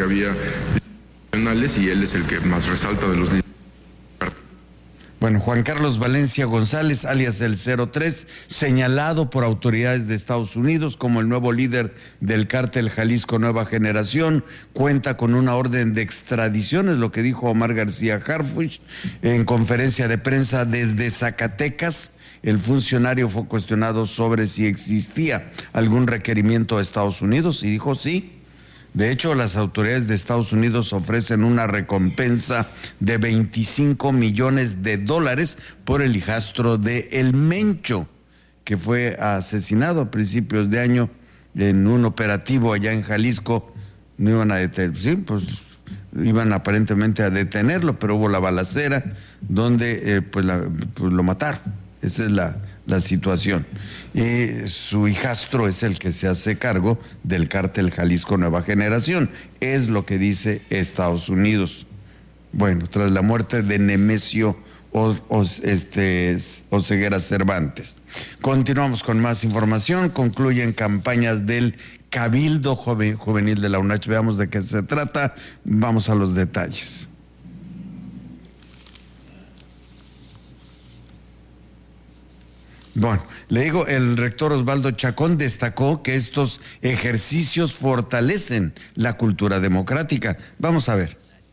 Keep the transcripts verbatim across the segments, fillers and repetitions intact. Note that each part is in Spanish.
había nacionales y él es el que más resalta de los líderes. Bueno, Juan Carlos Valencia González, alias el cero tres, señalado por autoridades de Estados Unidos como el nuevo líder del cártel Jalisco Nueva Generación, cuenta con una orden de extradición, es lo que dijo Omar García Harfuch en conferencia de prensa desde Zacatecas. El funcionario fue cuestionado sobre si existía algún requerimiento de Estados Unidos y dijo sí. De hecho, las autoridades de Estados Unidos ofrecen una recompensa de veinticinco millones de dólares por el hijastro de El Mencho, que fue asesinado a principios de año en un operativo allá en Jalisco. No iban a detener, sí, pues iban aparentemente a detenerlo, pero hubo la balacera donde eh, pues, la, pues lo mataron. Esa es la, la situación. Y su hijastro es el que se hace cargo del cártel Jalisco Nueva Generación. Es lo que dice Estados Unidos. Bueno, tras la muerte de Nemesio o, o, este, Oseguera Cervantes. Continuamos con más información. Concluyen campañas del Cabildo Juvenil de la UNACH. Veamos de qué se trata. Vamos a los detalles. Bueno, le digo, el rector Osvaldo Chacón destacó que estos ejercicios fortalecen la cultura democrática. Vamos a ver.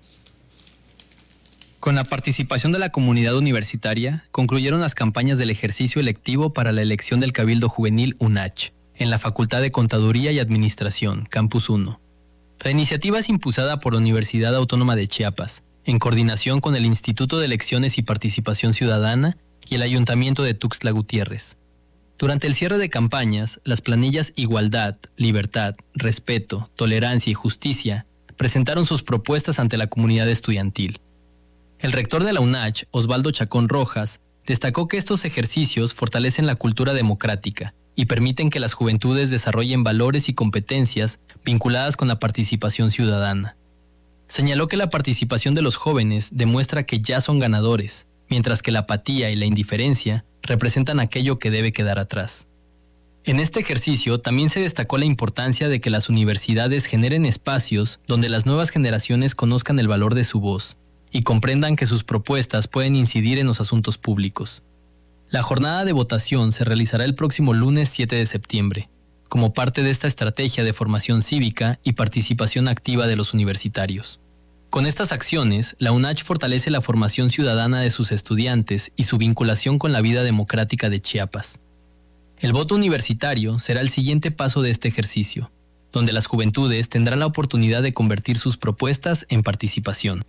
Con la participación de la comunidad universitaria, concluyeron las campañas del ejercicio electivo para la elección del Cabildo Juvenil UNACH, en la Facultad de Contaduría y Administración, Campus uno. La iniciativa es impulsada por la Universidad Autónoma de Chiapas, en coordinación con el Instituto de Elecciones y Participación Ciudadana y el Ayuntamiento de Tuxtla Gutiérrez. Durante el cierre de campañas, las planillas Igualdad, Libertad, Respeto, Tolerancia y Justicia presentaron sus propuestas ante la comunidad estudiantil. El rector de la UNACH, Osvaldo Chacón Rojas, destacó que estos ejercicios fortalecen la cultura democrática y permiten que las juventudes desarrollen valores y competencias vinculadas con la participación ciudadana. Señaló que la participación de los jóvenes demuestra que ya son ganadores, mientras que la apatía y la indiferencia representan aquello que debe quedar atrás. En este ejercicio también se destacó la importancia de que las universidades generen espacios donde las nuevas generaciones conozcan el valor de su voz y comprendan que sus propuestas pueden incidir en los asuntos públicos. La jornada de votación se realizará el próximo lunes siete de septiembre, como parte de esta estrategia de formación cívica y participación activa de los universitarios. Con estas acciones, la UNACH fortalece la formación ciudadana de sus estudiantes y su vinculación con la vida democrática de Chiapas. El voto universitario será el siguiente paso de este ejercicio, donde las juventudes tendrán la oportunidad de convertir sus propuestas en participación.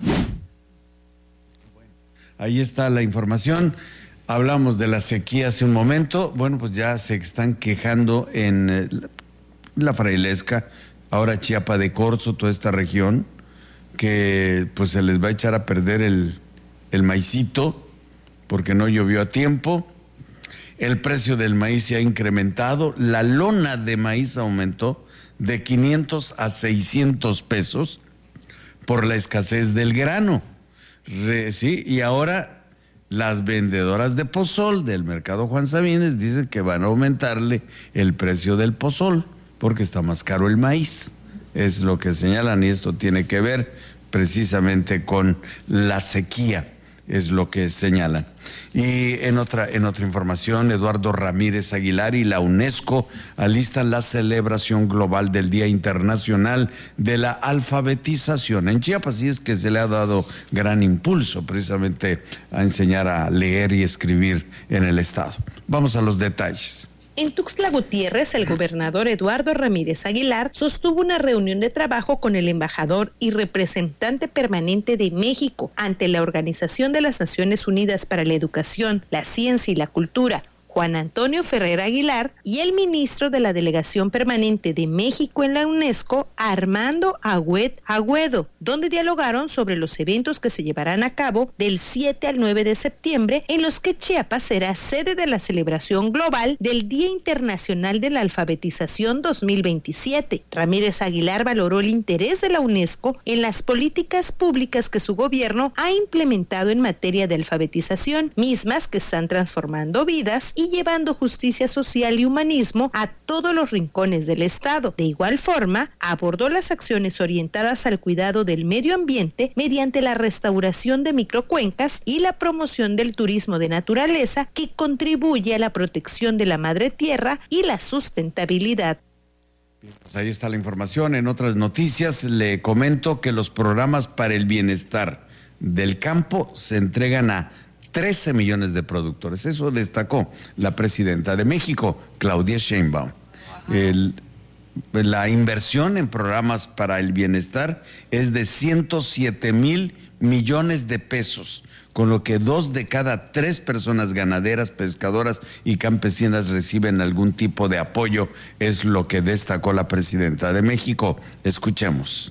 Ahí está la información. Hablamos de la sequía hace un momento. Bueno, pues ya se están quejando en la Frailesca, ahora Chiapa de Corzo, toda esta región, que pues se les va a echar a perder el, el maicito porque no llovió a tiempo. El precio del maíz se ha incrementado, la lona de maíz aumentó de quinientos a seiscientos pesos por la escasez del grano. Re, sí, y ahora las vendedoras de pozol del mercado Juan Sabines dicen que van a aumentarle el precio del pozol porque está más caro el maíz. Es lo que señalan, y esto tiene que ver precisamente con la sequía, es lo que señalan. Y en otra, en otra información, Eduardo Ramírez Aguilar y la UNESCO alistan la celebración global del Día Internacional de la Alfabetización en Chiapas, y es que se le ha dado gran impulso precisamente a enseñar a leer y escribir en el estado. Vamos a los detalles. En Tuxtla Gutiérrez, el gobernador Eduardo Ramírez Aguilar sostuvo una reunión de trabajo con el embajador y representante permanente de México ante la Organización de las Naciones Unidas para la Educación, la Ciencia y la Cultura, Juan Antonio Ferrer Aguilar, y el ministro de la Delegación Permanente de México en la UNESCO, Armando Agüed Agüedo, donde dialogaron sobre los eventos que se llevarán a cabo del siete al nueve de septiembre, en los que Chiapas será sede de la celebración global del Día Internacional de la Alfabetización dos mil veintisiete. Ramírez Aguilar valoró el interés de la UNESCO en las políticas públicas que su gobierno ha implementado en materia de alfabetización, mismas que están transformando vidas y y llevando justicia social y humanismo a todos los rincones del estado. De igual forma, abordó las acciones orientadas al cuidado del medio ambiente mediante la restauración de microcuencas y la promoción del turismo de naturaleza que contribuye a la protección de la madre tierra y la sustentabilidad. Pues ahí está la información. En otras noticias le comento que los programas para el bienestar del campo se entregan a trece millones de productores. Eso destacó la presidenta de México, Claudia Sheinbaum. El, la inversión en programas para el bienestar es de ciento siete mil millones de pesos, con lo que dos de cada tres personas ganaderas, pescadoras y campesinas reciben algún tipo de apoyo, es lo que destacó la presidenta de México. Escuchemos.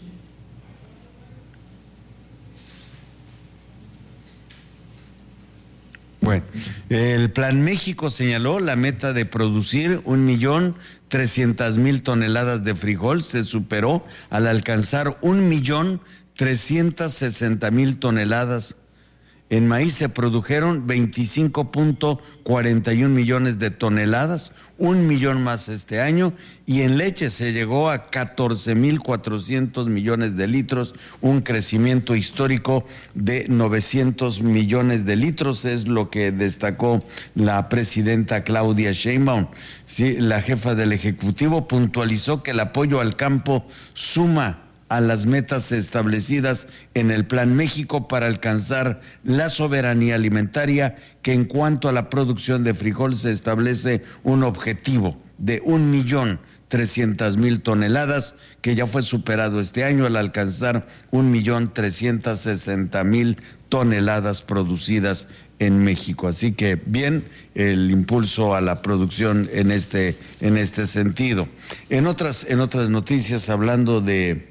Bueno, el Plan México señaló la meta de producir un millón trescientas mil toneladas de frijol, se superó al alcanzar un millón trescientas sesenta mil toneladas. En maíz se produjeron veinticinco punto cuarenta y un millones de toneladas, un millón más este año, y en leche se llegó a catorce mil cuatrocientos millones de litros, un crecimiento histórico de novecientos millones de litros, es lo que destacó la presidenta Claudia Sheinbaum. Sí, la jefa del Ejecutivo puntualizó que el apoyo al campo suma a las metas establecidas en el Plan México para alcanzar la soberanía alimentaria, que en cuanto a la producción de frijol se establece un objetivo de un millón trescientas mil toneladas, que ya fue superado este año al alcanzar un millón trescientas sesenta mil toneladas producidas en México. Así que bien el impulso a la producción en este, en este sentido. En otras, en otras noticias, hablando de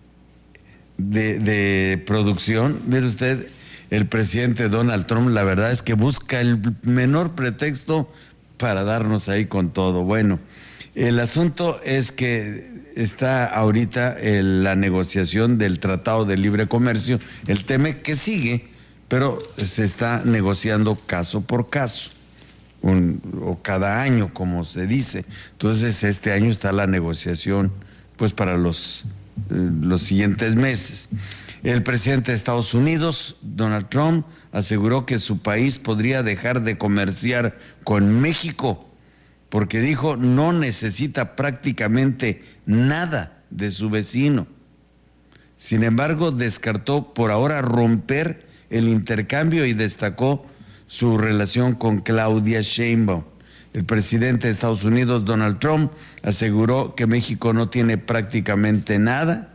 De, de producción, mire usted, el presidente Donald Trump, la verdad es que busca el menor pretexto para darnos ahí con todo. Bueno, el asunto es que está ahorita el, la negociación del Tratado de Libre Comercio, el T M E C, que sigue, pero se está negociando caso por caso, un, o cada año, como se dice. Entonces, este año está la negociación, pues, para los los siguientes meses. El presidente de Estados Unidos, Donald Trump, aseguró que su país podría dejar de comerciar con México porque dijo no necesita prácticamente nada de su vecino. Sin embargo, descartó por ahora romper el intercambio y destacó su relación con Claudia Sheinbaum. El presidente de Estados Unidos, Donald Trump, aseguró que México no tiene prácticamente nada.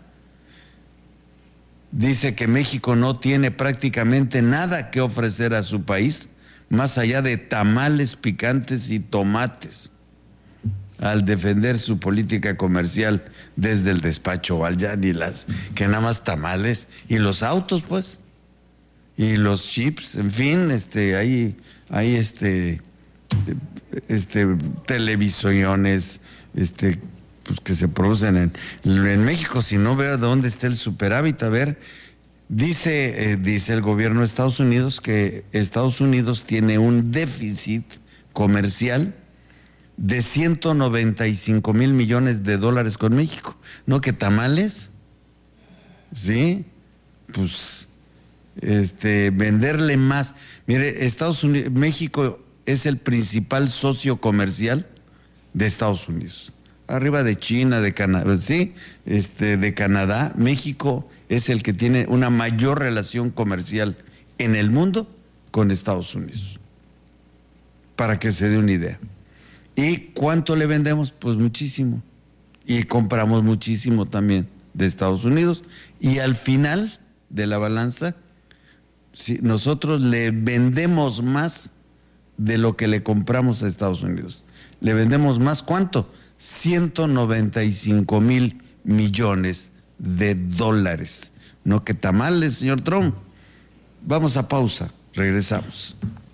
Dice que México no tiene prácticamente nada que ofrecer a su país, más allá de tamales picantes y tomates, al defender su política comercial desde el despacho Oval, ya ni las, que nada más tamales, y los autos, pues, y los chips, en fin, este, hay, hay este... este televisiones este pues que se producen en, en México. Si no, veo de dónde está el superávit. A ver, dice eh, dice el gobierno de Estados Unidos que Estados Unidos tiene un déficit comercial de ciento noventa y cinco mil millones de dólares con México. ¿No que tamales? Sí, pues este venderle más. Mire, Estados Unidos, México es el principal socio comercial de Estados Unidos. Arriba de China, de Canadá, sí, este, de Canadá, México es el que tiene una mayor relación comercial en el mundo con Estados Unidos. Para que se dé una idea. ¿Y cuánto le vendemos? Pues muchísimo. Y compramos muchísimo también de Estados Unidos. Y al final de la balanza, si nosotros le vendemos más de lo que le compramos a Estados Unidos. Le vendemos más, ¿cuánto? ciento noventa y cinco mil millones de dólares. No que tamales, señor Trump. Vamos a pausa, regresamos.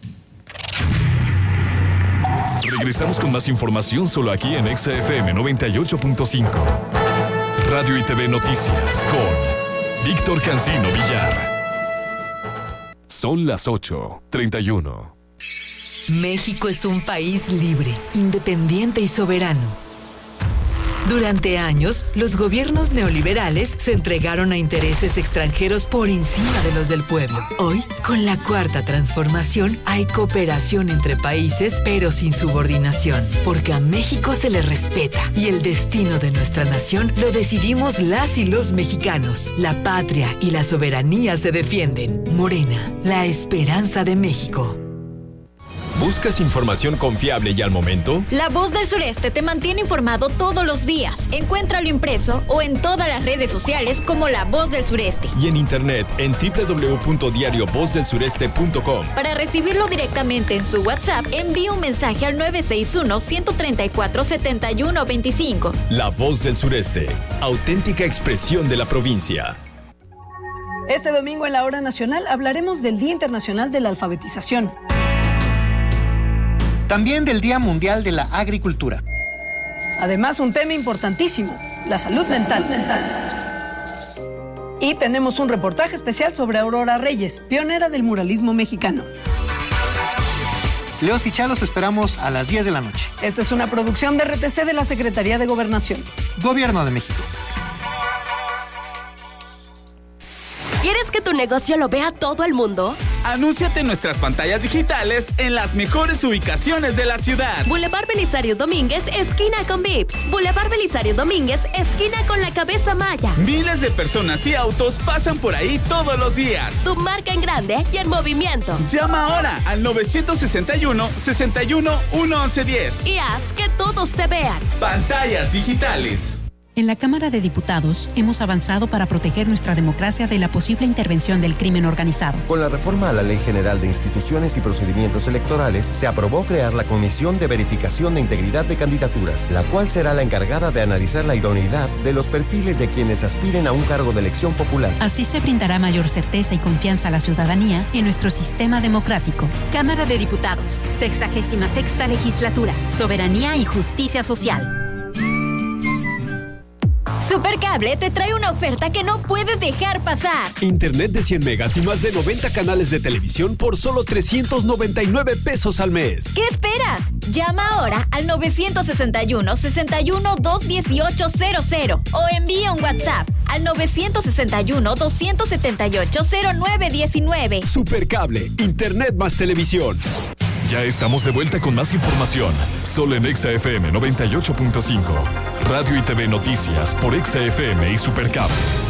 Regresamos con más información solo aquí en Exa F M noventa y ocho punto cinco. Radio y T V Noticias con Víctor Cancino Villar. Son las ocho treinta y uno. México es un país libre, independiente y soberano. Durante años, los gobiernos neoliberales se entregaron a intereses extranjeros por encima de los del pueblo. Hoy, con la Cuarta Transformación, hay cooperación entre países, pero sin subordinación, porque a México se le respeta y el destino de nuestra nación lo decidimos las y los mexicanos. La patria y la soberanía se defienden. Morena, la esperanza de México. ¿Buscas información confiable y al momento? La Voz del Sureste te mantiene informado todos los días. Encuéntralo impreso o en todas las redes sociales como La Voz del Sureste. Y en internet en doble u doble u doble u punto diario voz del sureste punto com. Para recibirlo directamente en su WhatsApp, envíe un mensaje al nueve seis uno, uno tres cuatro, siete uno dos cinco. La Voz del Sureste, auténtica expresión de la provincia. Este domingo en la Hora Nacional hablaremos del Día Internacional de la Alfabetización. También del Día Mundial de la Agricultura. Además, un tema importantísimo, la salud mental. Y tenemos un reportaje especial sobre Aurora Reyes, pionera del muralismo mexicano. Leos y Chalos esperamos a las diez de la noche. Esta es una producción de R T C de la Secretaría de Gobernación. Gobierno de México. ¿Quieres que tu negocio lo vea todo el mundo? Anúnciate en nuestras pantallas digitales en las mejores ubicaciones de la ciudad. Boulevard Belisario Domínguez, esquina con Vips. Boulevard Belisario Domínguez, esquina con la Cabeza Maya. Miles de personas y autos pasan por ahí todos los días. Tu marca en grande y en movimiento. Llama ahora al nueve seis uno, seis uno, uno once diez. Y haz que todos te vean. Pantallas digitales. En la Cámara de Diputados hemos avanzado para proteger nuestra democracia de la posible intervención del crimen organizado. Con la reforma a la Ley General de Instituciones y Procedimientos Electorales, se aprobó crear la Comisión de Verificación de Integridad de Candidaturas, la cual será la encargada de analizar la idoneidad de los perfiles de quienes aspiren a un cargo de elección popular. Así se brindará mayor certeza y confianza a la ciudadanía en nuestro sistema democrático. Cámara de Diputados, sexagésima sexta legislatura, soberanía y justicia social. Supercable te trae una oferta que no puedes dejar pasar. Internet de cien megas y más de noventa canales de televisión por solo trescientos noventa y nueve pesos al mes. ¿Qué esperas? Llama ahora al nueve seis uno, seis uno, dos uno ocho cero cero o envía un WhatsApp al nueve seis uno, dos siete ocho, cero nueve uno nueve. Supercable, Internet más televisión. Ya estamos de vuelta con más información, solo en Exa F M noventa y ocho punto cinco. Radio y T V Noticias por Exa F M y Supercable.